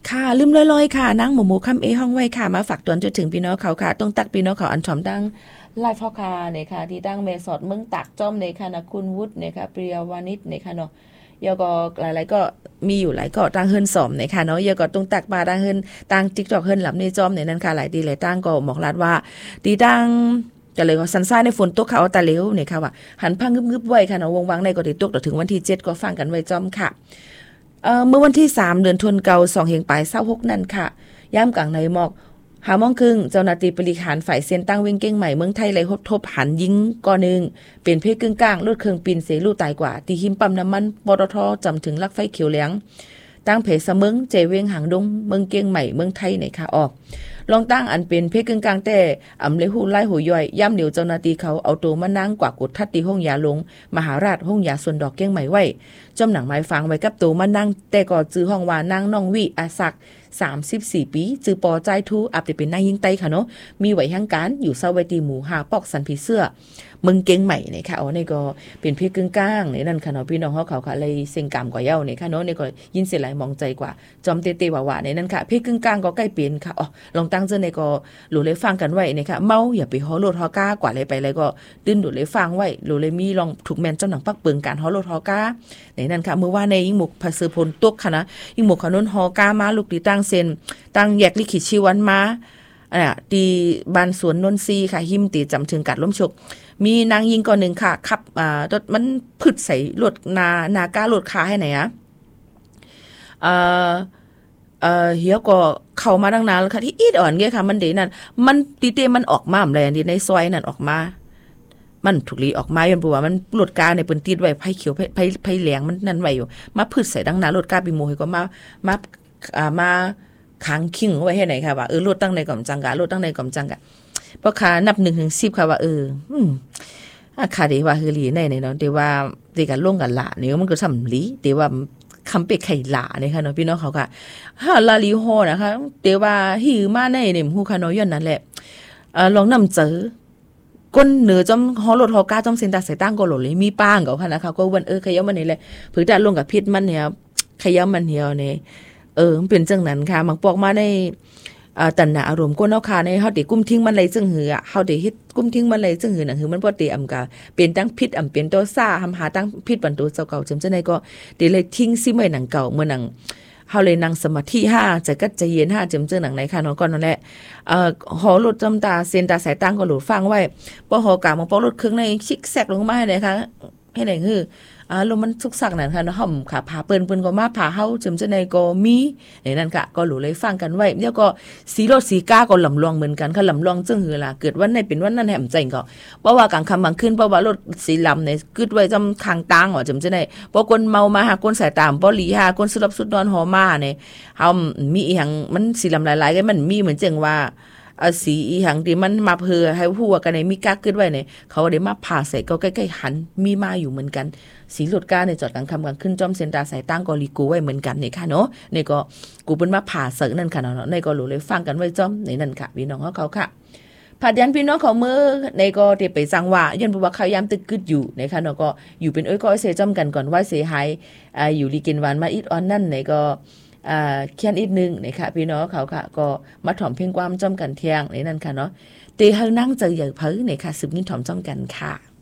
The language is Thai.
ค่ะลืมลอยๆค่ะนั่งหมูคำห้องไว้ค่ะมาฝากตอนจนถึงพี่น้องเขาค่ะต้องตักพี่น้องเขาอันชอมดังไล่พ่อคาเนี่ยค่ะที่ตั้งเมสอดเมืองตักจ้อมเนี่ยค่ะนะคุณวุฒิเนี่ยค่ะปริยาวานิชเนี่ยค่ะเนาะยก็หลายๆก็มีอยู่หลายก็ตั้งเฮิรนสอมเนี่ยค่ะเนาะยก็ต้องตักมาตั้งเฮิรนตั้งติ๊กต็อกเฮิรนหลับในจอมเนี่ยนั่นค่ะหลายดีหลายตั้งก็บอกลาดว่าตีตั้งก็เลยก็สันซ่าในฝนตกเขาตะเหลวเนี่ยค่ะว่าหันพังงึบๆไว้ค่ะเนาะวงวังในก็ติดตกถึงวันที่7ก็ฟังกันไว้จอมค่ะเมื่อวันที่3เดือนธันวาคม2เฮงปลาย26นั่นค่ะย่ามกลางในหมอก5 โมงครึ่งเจ้าหน้าที่บริหารฝ่ายเส้นตั้งเว้งเก้งใหม่เมืองไทยเลยทบหันยิงก่อนึงเป็นเพศกึ่งกลางรถเครื่องปินเสลูตายกว่าตีหิมปั๊มน้ำมันปตทจำถึงลักไฟเขียวเหลืองตั้งเพจเสมิงเจเวงหางดงเมืองเก้งใหม่เมืองไทยในค่ะออกลองตั้งอันเป็นเพศกึ่งกลางแต่อำเลหูไล่หูย่อยย่ำเดียวเจ้าหน้าที่เขาเอาตัวมานั่งกว่ากดทัดตีห้องยาลงมหาราชห้องยาส่วนดอกเก้งใหม่ไว้จำหนังไม้ฟังไว้กับตัวมานั่งแต่ก็จื้อห้องว่านั่งน้องวิอาศัก34 ปีจือปอใจทูอับจะเป็นนายยิงไตค่ะเนาะมีไหวหังการอยู่เศร้าไวตีหมูหาปอกสันผีเสื้อเมืองเก่งใหม่เนี่ยค่ะนี่ก็เป็นพี่กึ่งกลางเนี่ยนั่นค่ะเนาะพี่น้องเขาค่ะเลยเซ็งกามกว่าเย้าเนี่ยค่ะเนาะนี่ก็ยินเสียหลายมองใจกว่าจอมเตๆว่าๆเนี่ยนั่นค่ะพี่กึ่งกลางก็ใกล้เปลี่ยนค่ะลองตั้งเจอในก็หลูเลยฟังกันไว้เนี่ยค่ะเมาอย่าไปฮอรถฮอก้ากว่าเลยไปเลยก็ตื่นหลูเลยฟังไว้หลูเลยมีลองถูกแมนเจ้าหนังปักเปิงการฮอรถฮอก้าเนี่ยนั่นค่ะเมื่อว่าในยิ่งหมกภาษาพลตกค่ะนะยิ่งหมกขนุนฮอก้ามาลูกตีตั้งเซนตั้งแยกลิขิตชีวันมาตีบ้านสวนนนทรีค่ะหิมตีจำถึงกัดล้มฉกมีนางยิงก่อนหนึ่งค่ะขับรถมันผึดใส่รถนาก้ารถขาให้ไหนอะเฮียก็เข้ามาตั้งนานแล้วค่ะที่อีดอ่อนเงี้ยค่ะมันเดนั่นมันตีเตมันออกมาเลยที่ในซอยนั่นออกมามันถูกลีออกมาย้อนปัวมันรถกาในปืนตีดไว้ไผ่เขียวไผ่แหลงมันนั่นไว้อยู่มาผึดใส่ดังนารถกาปีโมให้ก็มาค้างคิงไว้ให้ไหนค่ะว่ารถตั้งในก่อมจังกะรถตั้งในก่อมจังกะเพราะขานับ1 ถึง 10ค่ะว่าค่ะเดี๋ยวว่าคือลีในเนาะเดี๋ยวว่าเดี๋ยวกันลงกันละเนี่ยมันก็สำลีเดี๋ยวว่าคำเป็กไข่หลาเนี่ยค่ะเนาะพี่น้องเขาค่ะลาลีโฮนะคะเดี๋ยวว่าหิวมาในเนี่ยฮู้ค่ะเนาะย้อนนั่นแหละลองนำเจอก้นเหนือจอมฮอรถฮอกาจอมเซ็นตาใส่ตั้งก็หลเลยมีป้างเขาค่ะนะคะก็วันขยำมันนี่แหละผือได้ลงกับพิษมันเนี่ยขยำมันเหี่ยวเนี่ยมันเป็นจังนั้นค่ะมักปอกมาในตันหนาอารมณ์ก้นเอาค่ะในเฮาติกุ้มทิ้งมันเลยจึงหือเฮาติเฮ็ดกุ้มทิ้งมันเลยจึงหือนั่นคือมันบ่ติอำกะเป็นตั้งพิษเป็นตัวซ่าหาตั้งพิษปันตัวเจ้าเก่าจำจังได๋ก็ติเลยทิ้งซิไว้หนังเก่าเมื่อหนังเฮาเลยนั่งสมาธิ5ใจกัดใจเย็น5จำจังหนังไหนค่ะเนาะก่อนนั่นแหละหอรถจำตาเซ็นตาสายตั้งก็หลุดฟังไว้บ่หอกะมาปอรถเครื่องในชิกแซกลงมาให้ไหนคะให้ไหนคือลมมันสุกสักนั่นค่ะเนาะห่มค่ะผาเปิ้นก็มาผาเฮาจำจังได๋ก็มีในนั้นค่ะก็หลุเลยฟังกันไว้แล้วก็สีรถสีก้าก็ลำลองเหมือนกันค่ะลำลองจึงหือล่ะเกิดวันไหนเป็นวันนั้นแหมใจก็เพราะว่ากลางค่ำกลางคืนเพราะว่ารถสีลำเนี่ยกึดไว้จำทางตางจำจังได๋บ่คนเมามาหาคนสายตามบ่หลีหาคนสุรับสุดนอนหอมาเนี่ยเฮามีอีหยังมันสีลำหลายๆก็มันมีเหมือนจังว่าสีอีหังที่มันมาเพื่อให้หัวกันในมีกากขึ้นไว้เนี่ยเขาได้มาผ่าใส่ก็ใกล้ๆหันมีมาอยู่เหมือนกันสีหลุดก้าในจอดกลางคำกลางขึ้นจอมเซนตาสายตั้งก็ลีกูไว้เหมือนกันเนี่ยค่ะเนาะนี่ก็กูเป็นมาผ่าเสกนั่นค่ะเนาะในก็รู้เลยฟังกันไว้จอมในนั่นค่ะพี่น้องเขาค่ะผัดยันพี่น้องเขาเมื่อในก็เตไปจังว่ายันบอกว่าเขายามตึกกึดอยู่นะคะเนาะก็อยู่เป็นก็เสียจอมกันก่อนว่าเสียหายอยู่ลีกินวันมาอีดออนนั่นในก็เขียนอีกนึงนะคะพี่น้องเขาค่ะก็มาถ่อมเพียงความจ้อมกันเที่ยงในนั้นค่ะเนาะตีเฮานั่งเจอใหญ่เพิ่นในค่ะสืบนินถ่อมจ้อมกันค่ะ